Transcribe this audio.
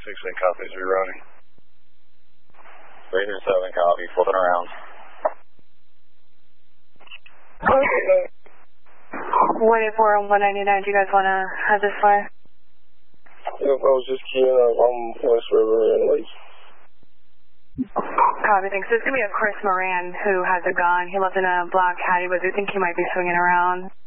copies, rerouting. Razor 7 copy, flipping around. Okay. 184 and 199, do you guys want to have this fire? Yep, I was just keying up on West River and Lake. Copy, thanks. This is going to be a Chris Moran who has a gun. He lives in a black caddy, but I think he might be swinging around.